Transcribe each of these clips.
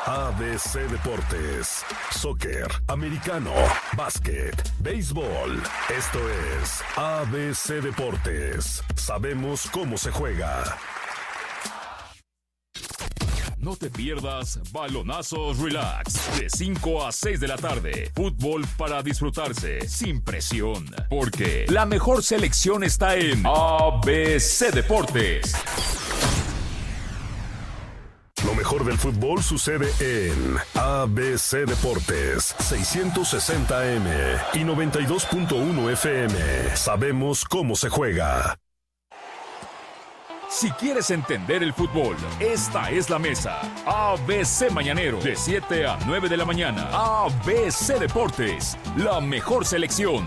ABC Deportes, soccer, americano, básquet, béisbol. Esto es ABC Deportes. Sabemos cómo se juega. No te pierdas Balonazos Relax, de 5 a 6 de la tarde. Fútbol para disfrutarse, sin presión. Porque la mejor selección está en ABC Deportes. Lo mejor del fútbol sucede en ABC Deportes, 660M y 92.1 FM. Sabemos cómo se juega. Si quieres entender el fútbol, esta es la mesa. ABC Mañanero, de 7 a 9 de la mañana. ABC Deportes, la mejor selección.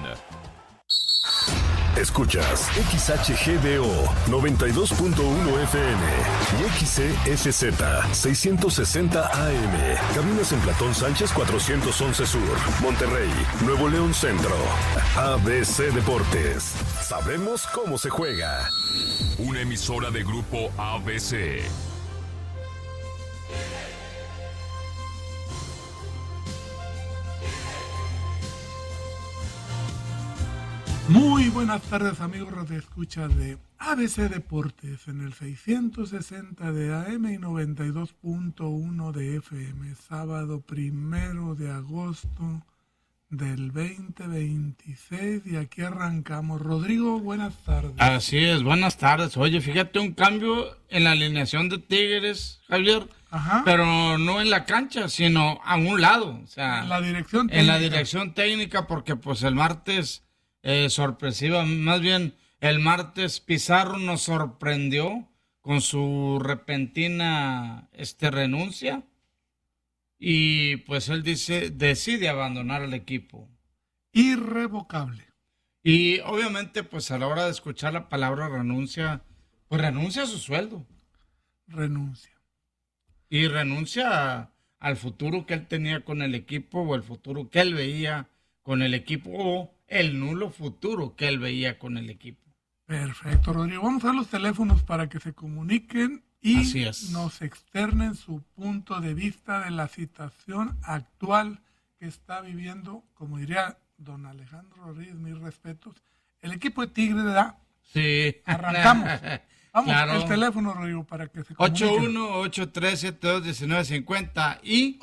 Escuchas XHGDO 92.1 FM y XCSZ 660 AM. Caminas en Platón Sánchez 411 Sur, Monterrey, Nuevo León Centro. ABC Deportes. Sabemos cómo se juega. Una emisora de Grupo ABC. Muy buenas tardes, amigos radioescuchas de ABC Deportes en el 660 de AM y 92.1 de FM, sábado 1 de agosto del 2026, y aquí arrancamos. Rodrigo, buenas tardes. Así es, buenas tardes. Oye, fíjate, un cambio en la alineación de Tigres, Javier. Ajá. Pero no en la cancha, sino a un lado, o sea, en la dirección técnica. En la dirección técnica, porque pues el martes sorpresiva, más bien el martes Pizarro nos sorprendió con su repentina renuncia, y pues él decide abandonar el equipo. Irrevocable. Y obviamente pues a la hora de escuchar la palabra renuncia, pues renuncia a su sueldo. Renuncia. Y renuncia al futuro que él tenía con el equipo, o el futuro que él veía con el equipo, o el nulo futuro que él veía con el equipo. Perfecto, Rodrigo. Vamos a los teléfonos para que se comuniquen y nos externen su punto de vista de la situación actual que está viviendo, como diría don Alejandro Rodríguez, mis respetos, el equipo de Tigres, ¿verdad? Sí. Arrancamos. Vamos, claro. El teléfono, Rodrigo, para que se comuniquen. 81-8372-1950 y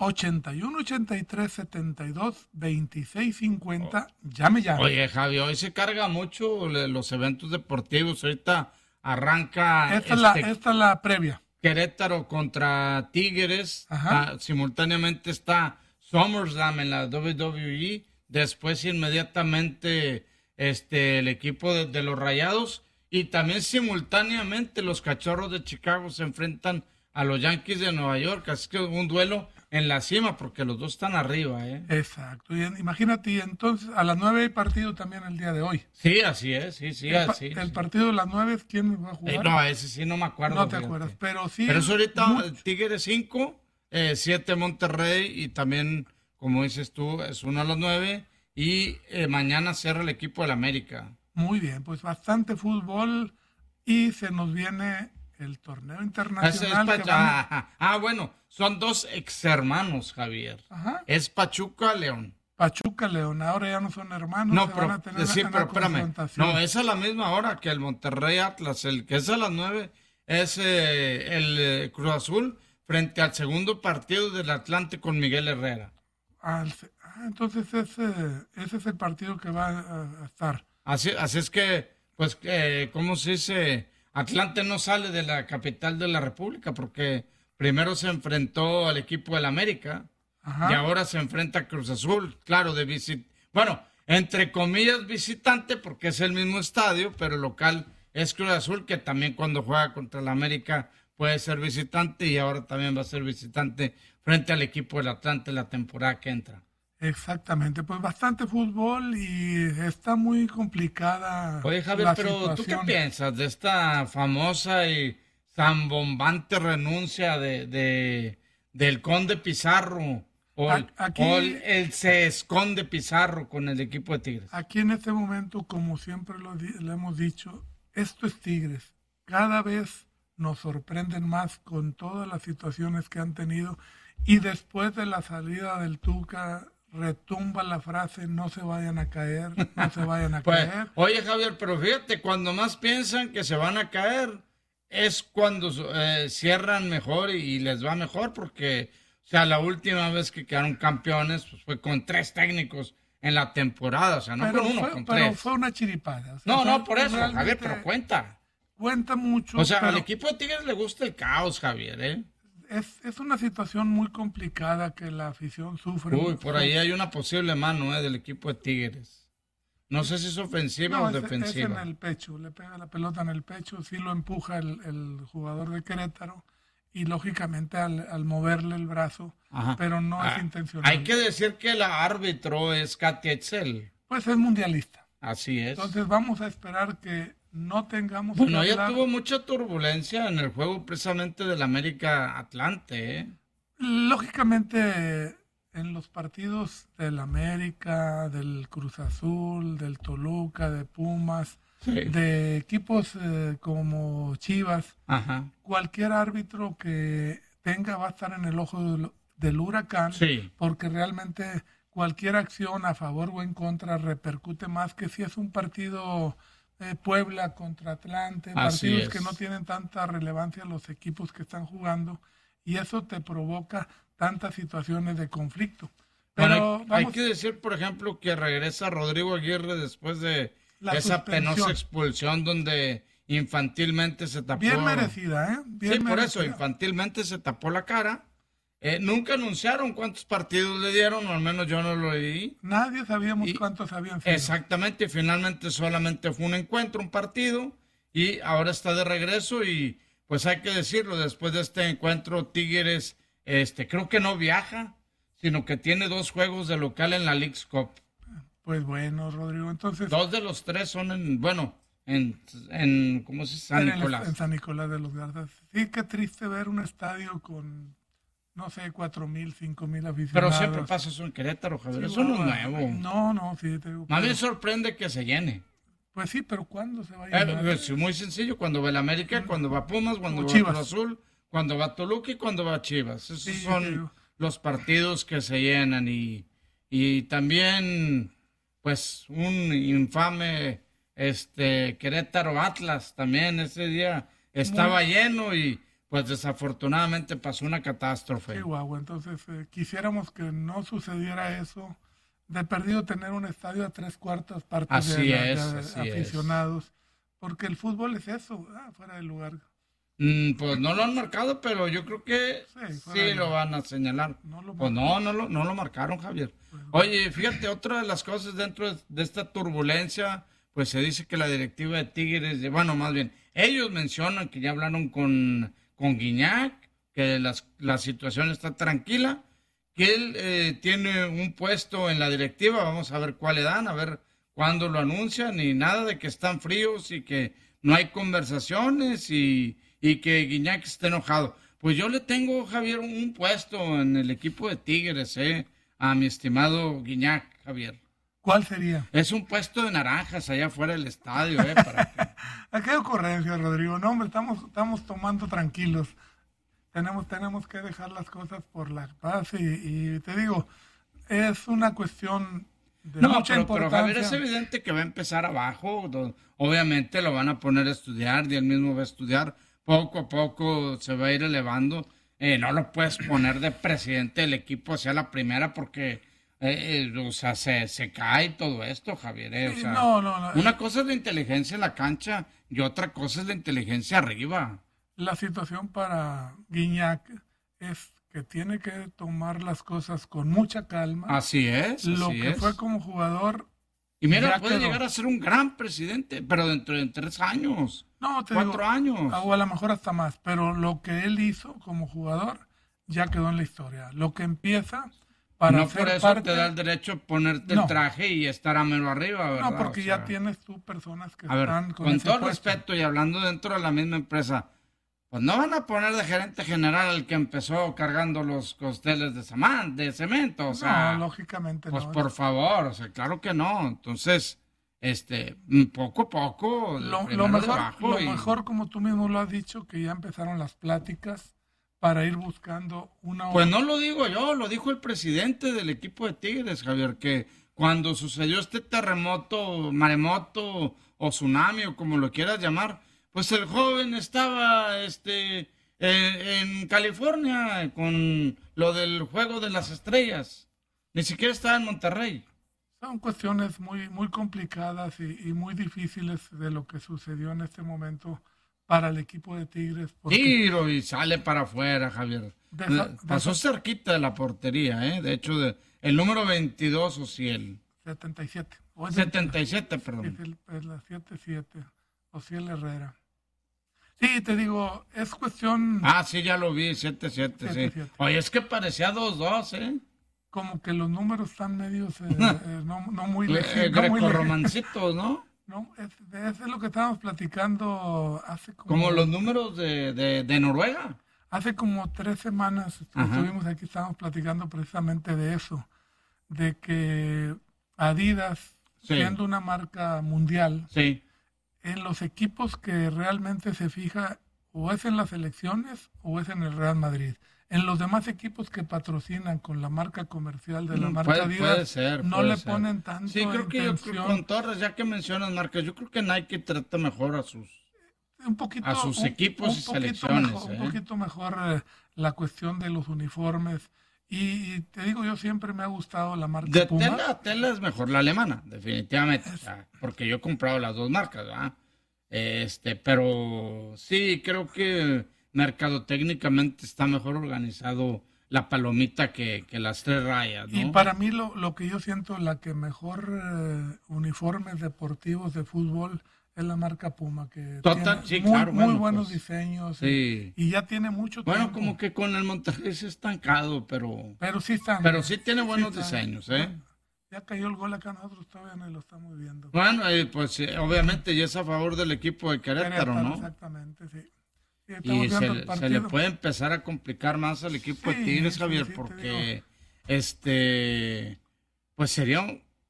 81-83-72-2650. Llame. Oye, Javi, hoy se carga mucho los eventos deportivos. Ahorita arranca... Esta es la previa. Querétaro contra Tigres. Simultáneamente está SummerSlam en la WWE. Después inmediatamente el equipo de los Rayados. Y también simultáneamente los Cachorros de Chicago se enfrentan a los Yankees de Nueva York. Así que un duelo en la cima, porque los dos están arriba, ¿eh? Exacto. Y imagínate, y entonces a las 9 hay partido también el día de hoy. Sí, así es. El partido de las 9, ¿quién va a jugar? No, ese sí no me acuerdo. No te acuerdas, pero sí. Pero eso ahorita Tigres 5, 7 Monterrey, y también, como dices tú, es uno a las 9. Y mañana cierra el equipo del América. Muy bien, pues bastante fútbol, y se nos viene el torneo internacional. Bueno, son dos exhermanos, Javier. Ajá. Es Pachuca-León. Pachuca-León, ahora ya no son hermanos. No, pero espérame. No, es a la misma hora que el Monterrey-Atlas. El que es a las 9 es el Cruz Azul frente al segundo partido del Atlante con Miguel Herrera. Entonces ese es el partido que va a estar. Así es que, pues, ¿cómo se dice? Atlante no sale de la capital de la República, porque primero se enfrentó al equipo del América. Ajá. Y ahora se enfrenta a Cruz Azul, claro, bueno, entre comillas visitante, porque es el mismo estadio, pero el local es Cruz Azul, que también cuando juega contra el América puede ser visitante, y ahora también va a ser visitante frente al equipo del Atlante la temporada que entra. Exactamente, pues bastante fútbol, y está muy complicada. Oye, Javier, pero situación. ¿Tú qué piensas de esta famosa y zambombante renuncia del Conde Pizarro? El se esconde Pizarro con el equipo de Tigres. Aquí en este momento, como siempre lo hemos dicho, esto es Tigres. Cada vez nos sorprenden más con todas las situaciones que han tenido, y después de la salida del Tuca retumba la frase: no se vayan a caer, no se vayan a pues, caer. Oye, Javier, pero fíjate, cuando más piensan que se van a caer es cuando cierran mejor y les va mejor, porque, o sea, la última vez que quedaron campeones pues, fue con 3 técnicos en la temporada, o sea, no con uno, con 3. Pero fue una chiripada. O sea, no, por eso, Javier, pero cuenta. Cuenta mucho. O sea, al equipo de Tigres le gusta el caos, Javier, ¿eh? Es una situación muy complicada que la afición sufre. Uy, por ahí hay una posible mano del equipo de Tigres. No sé si es ofensiva o defensiva. Es en el pecho, le pega la pelota en el pecho, sí lo empuja el jugador de Querétaro, y lógicamente al moverle el brazo, pero no es intencional. Hay que decir que el árbitro es Katia Etzel. Pues es mundialista. Así es. Entonces vamos a esperar que no tengamos... Bueno, ella tuvo mucha turbulencia en el juego precisamente del América Atlante, ¿eh? Lógicamente, en los partidos del América, del Cruz Azul, del Toluca, de Pumas, de equipos como Chivas, cualquier árbitro que tenga va a estar en el ojo del huracán, porque realmente cualquier acción a favor o en contra repercute más que si es un partido... Puebla contra Atlante, partidos que no tienen tanta relevancia los equipos que están jugando, y eso te provoca tantas situaciones de conflicto. Pero bueno, hay que decir, por ejemplo, que regresa Rodrigo Aguirre después de esa penosa expulsión donde infantilmente se tapó. Bien merecida, ¿eh? Bien por merecida. eso, infantilmente se tapó la cara. Nunca anunciaron cuántos partidos le dieron, o al menos yo no lo leí. Nadie sabíamos cuántos habían sido. Exactamente, finalmente solamente fue un encuentro, un partido, y ahora está de regreso, y pues hay que decirlo, después de este encuentro Tigres, creo que no viaja, sino que tiene 2 juegos de local en la Leagues Cup. Pues bueno, Rodrigo, entonces... 2 de los 3 son en ¿cómo se dice? San Nicolás. En San Nicolás de los Garzas. Sí, qué triste ver un estadio con... no sé, 4,000, 5,000 aficionados. Pero siempre pasa eso en Querétaro, Javier. Eso no es nuevo. No, sí. Te digo, a mí me sorprende que se llene. Pues sí, pero ¿cuándo se va a llenar? Es muy sencillo. Cuando va el América, cuando va Pumas, cuando va Cruz Azul, cuando va Toluca y cuando va Chivas. Esos son los partidos que se llenan. Y también, pues, un infame Querétaro Atlas también ese día estaba lleno y... pues desafortunadamente pasó una catástrofe. Chihuahua, entonces quisiéramos que no sucediera eso, de perdido tener un estadio a 3/4 partes de aficionados, porque el fútbol es eso, fuera de lugar. Pues no lo han marcado, pero yo creo que sí lo van a señalar. No lo marcaron, Javier. Oye, fíjate, otra de las cosas dentro de esta turbulencia, pues se dice que la directiva de Tigres, bueno, más bien, ellos mencionan que ya hablaron con Guiñac, que la situación está tranquila, que él tiene un puesto en la directiva, vamos a ver cuál le dan, a ver cuándo lo anuncian, y nada de que están fríos y que no hay conversaciones y que Guiñac esté enojado. Pues yo le tengo, Javier, un puesto en el equipo de Tigres, a mi estimado Guiñac, Javier. ¿Cuál sería? Es un puesto de naranjas allá afuera del estadio, para que... ¿Qué ocurrencia, Rodrigo? No, hombre, estamos tomando tranquilos. Tenemos que dejar las cosas por la paz y te digo, es una cuestión de mucha importancia. Pero Javier, es evidente que va a empezar abajo. Obviamente lo van a poner a estudiar y él mismo va a estudiar. Poco a poco se va a ir elevando. No lo puedes poner de presidente del equipo hacia la primera porque... o sea, se cae todo esto, Javier. O sea, no. Una cosa es la inteligencia en la cancha y otra cosa es la inteligencia arriba. La situación para Guiñac es que tiene que tomar las cosas con mucha calma. Así es. Lo que fue como jugador. Y mira, puede llegar a ser un gran presidente, pero dentro de 3 años. 4 años. O a lo mejor hasta más. Pero lo que él hizo como jugador ya quedó en la historia. Lo que empieza... no por eso te da el derecho a ponerte el traje y estar a mero arriba, ¿verdad? No, porque ya tienes tú personas que están con todo respeto y hablando dentro de la misma empresa, pues no van a poner de gerente general al que empezó cargando los costeles de cemento, o sea... No, lógicamente pues no. Pues por favor, o sea, claro que no. Entonces, poco a poco. Lo mejor, como tú mismo lo has dicho, que ya empezaron las pláticas para ir buscando una... Pues no lo digo yo, lo dijo el presidente del equipo de Tigres, Javier, que cuando sucedió este terremoto, maremoto o tsunami o como lo quieras llamar, pues el joven estaba en California con lo del Juego de las Estrellas. Ni siquiera estaba en Monterrey. Son cuestiones muy, muy complicadas y muy difíciles de lo que sucedió en este momento para el equipo de Tigres. Tiro y sale para afuera, Javier. Pasó cerquita de la portería, ¿eh? De hecho, el número 22, Ociel. 77. 77, perdón. Es la 77, Ociel Herrera. Sí, te digo, es cuestión... Sí, ya lo vi, 77, sí. Oye, es que parecía 2-2, ¿eh? Como que los números están medios no muy legibles. Grecorromancitos, ¿no? No, es lo que estábamos platicando hace como los números de Noruega. Hace como 3 semanas estuvimos aquí, estábamos platicando precisamente de eso, de que Adidas, siendo una marca mundial, en los equipos que realmente se fija o es en las selecciones o es en el Real Madrid. En los demás equipos que patrocinan con la marca comercial de la marca Adidas, no le ponen tanto sí, creo que intención. Con Torres, ya que mencionas marcas, yo creo que Nike trata mejor a sus equipos y selecciones. Un poquito mejor la cuestión de los uniformes. Y te digo, yo siempre me ha gustado la marca de Puma. Tela es mejor la alemana, definitivamente. Porque yo he comprado las dos marcas, ¿verdad? Pero sí, creo que mercadotécnicamente está mejor organizado la palomita que las 3 rayas, ¿no? Y para mí lo que yo siento, la que mejor uniformes deportivos de fútbol es la marca Puma, que tiene muy buenos diseños y ya tiene mucho tiempo. Bueno, como que con el Monterrey es estancado, pero sí tiene buenos diseños, ¿eh? Ya cayó el gol acá, nosotros todavía no lo estamos viendo. Bueno, pues obviamente ya es a favor del equipo de Querétaro, ¿no? Exactamente, sí. Y se le puede empezar a complicar más al equipo de Tigres, Javier, porque pues sería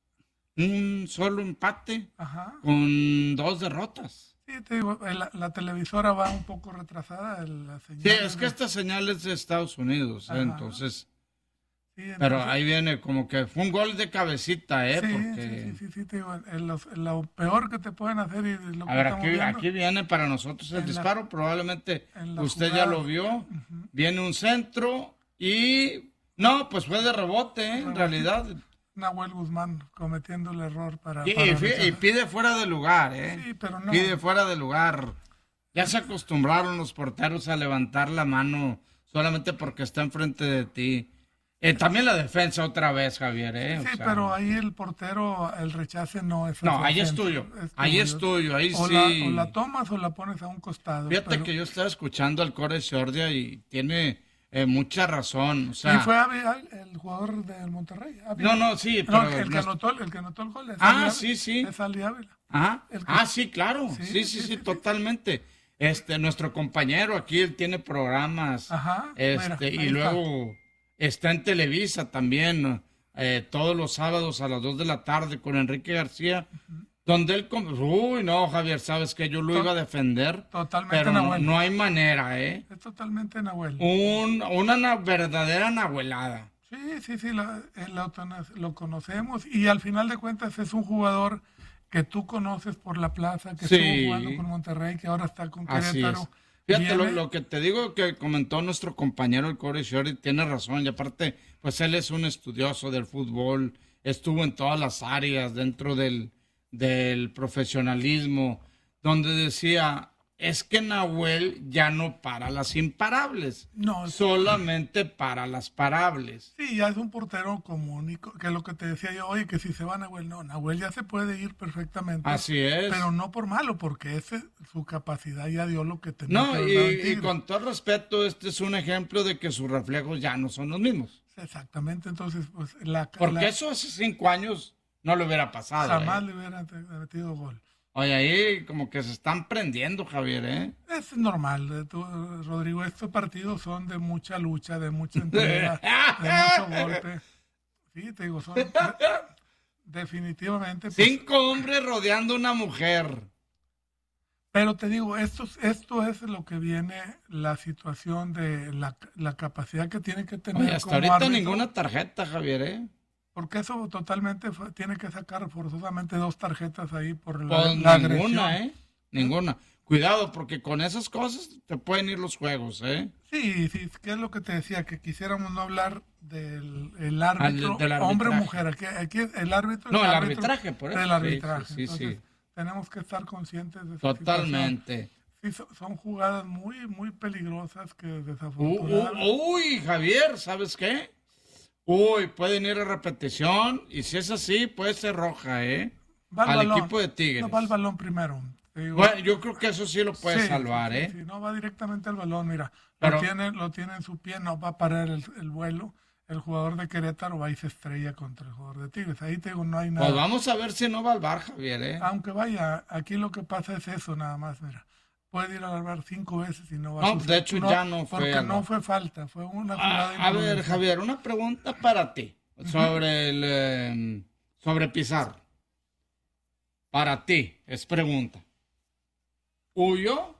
un solo empate con 2 derrotas. Sí, te digo, la televisora va un poco retrasada. Sí, es que esta señal es de Estados Unidos, entonces... Pero ahí viene como que fue un gol de cabecita, porque... Sí, te digo, lo peor que te pueden hacer y lo que a ver, estamos viendo, aquí viene para nosotros el disparo, probablemente usted jugada, ya lo vio, viene un centro y... No, pues fue de rebote, en realidad. Nahuel Guzmán cometiendo el error y pide fuera de lugar, Sí, pero no. Pide fuera de lugar. Ya se acostumbraron los porteros a levantar la mano solamente porque está enfrente de ti. También la defensa otra vez, Javier, Sí, pero ahí el portero, el rechace no es... No, ahí es tuyo. Ahí es tuyo, ahí o sí. O la tomas o la pones a un costado. Fíjate que yo estaba escuchando al Core Sordia y tiene mucha razón. O sea, y fue el jugador del Monterrey. No, sí. Pero el que anotó el gol. Sí. Es Ali Ávila. Sí, claro. Sí, totalmente. Nuestro compañero aquí, él tiene programas. Y luego... Está en Televisa también, todos los sábados a las 2 de la tarde con Enrique García, donde él... no, Javier, sabes que yo lo iba a defender. Totalmente, pero Nahuel. No hay manera, Es totalmente Nahuel. Una verdadera nahuelada. Sí, lo conocemos y al final de cuentas es un jugador que tú conoces por la plaza, que estuvo jugando con Monterrey, que ahora está con Querétaro. Fíjate, lo que te digo que comentó nuestro compañero el Corey Shorty, tiene razón, y aparte, pues él es un estudioso del fútbol, estuvo en todas las áreas dentro del profesionalismo, donde decía, es que Nahuel ya no para las imparables, solamente para las parables. Sí, ya es un portero común, que es lo que te decía yo, oye, que si se va Nahuel, Nahuel ya se puede ir perfectamente. Así es. Pero no por malo, porque su capacidad ya dio lo que tenía. Y con todo respeto, este es un ejemplo de que sus reflejos ya no son los mismos. Exactamente, entonces, pues porque eso hace 5 años no le hubiera pasado. Jamás le hubiera metido gol. Oye, ahí como que se están prendiendo, Javier, Es normal, Rodrigo, estos partidos son de mucha lucha, de mucha entrega, de mucho golpe. Sí, te digo, definitivamente. 5 hombres rodeando una mujer. Pero te digo, esto es lo que viene, la situación de la capacidad que tiene que tener. Oye, hasta como ahorita árbitro, ninguna tarjeta, Javier, ¿eh? porque eso totalmente tiene que sacar forzosamente 2 tarjetas ahí por Pues la ninguna, agresión. Ninguna. Cuidado, porque con esas cosas te pueden ir los juegos, ¿eh? Sí, que es lo que te decía, que quisiéramos no hablar del árbitro, del hombre o arbitraje. mujer. Aquí el árbitro. No, el árbitro arbitraje, por eso. del arbitraje. Sí. Entonces, tenemos que estar conscientes de esa Totalmente. situación. Sí, son jugadas muy, muy peligrosas que desafortunadamente. Uy, Javier, ¿sabes qué? Uy, pueden ir a repetición y si es así, puede ser roja, ¿eh? Va Al balón. equipo de Tigres. No, va al balón primero. Digo, Bueno, yo creo que eso sí lo puede salvar, sí, ¿eh? sí, no va directamente al balón, mira. Pero- lo tiene en su pie, no va a parar el vuelo. El jugador de Querétaro va y se estrella contra el jugador de Tigres. Ahí te digo, no hay nada. Pues vamos a ver si no va al bar, Javier, ¿eh? Aunque vaya, aquí lo que pasa es eso nada más, mira. Puede ir al bar 5 veces y no va a No, suceder. de hecho ya no fue Porque al no bar. fue falta, fue una jugada A ver, imprudente. Javier, una pregunta para ti sobre sobre Pizarro. Para ti, es pregunta. ¿Huyó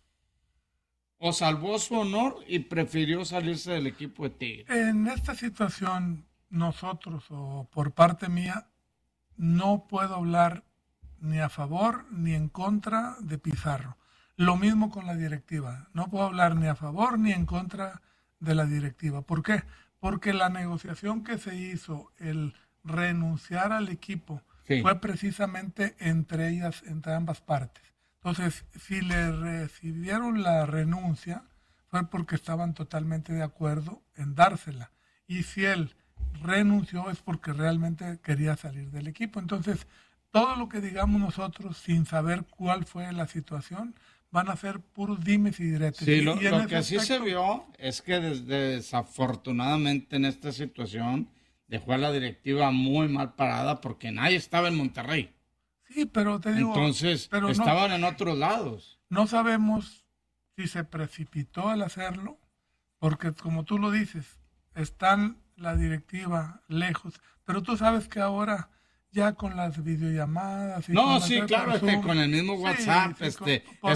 o salvó su honor y prefirió salirse del equipo de Tigres? En esta situación, nosotros, o por parte mía, no puedo hablar ni a favor ni en contra de Pizarro. Lo mismo con la directiva. No puedo hablar ni a favor ni en contra de la directiva. ¿Por qué? Porque la negociación que se hizo, el renunciar al equipo, Sí. fue precisamente entre ambas partes. Entonces, si le recibieron la renuncia, fue porque estaban totalmente de acuerdo en dársela. Y si él renunció es porque realmente quería salir del equipo. Entonces, todo lo que digamos nosotros sin saber cuál fue la situación, van a ser puros dimes y diretes. Sí, Y lo en ese que sí se aspecto, vio es que desafortunadamente en esta situación dejó a la directiva muy mal parada porque nadie estaba en Monterrey. sí, pero te digo, Entonces, pero estaban en otros lados. no sabemos si se precipitó al hacerlo, porque como tú lo dices, están la directiva lejos, pero tú sabes que ahora ya con las videollamadas y No, con sí, las claro, por Zoom, con el mismo sí, WhatsApp, sí, por